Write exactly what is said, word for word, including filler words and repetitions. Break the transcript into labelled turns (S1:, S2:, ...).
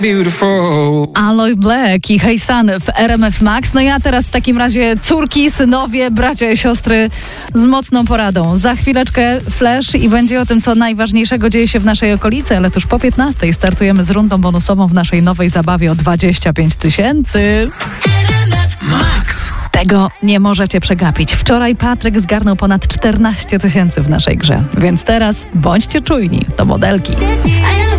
S1: Beautiful.
S2: Aloy Black i Hey Sun w R M F Max. No ja teraz w takim razie córki, synowie, bracia i siostry z mocną poradą. Za chwileczkę flash i będzie o tym, co najważniejszego dzieje się w naszej okolicy, ale tuż po piętnastej startujemy z rundą bonusową w naszej nowej zabawie o dwadzieścia pięć tysięcy.
S1: Max.
S2: Tego nie możecie przegapić. Wczoraj Patryk zgarnął ponad czternaście tysięcy w naszej grze, więc teraz bądźcie czujni, to modelki.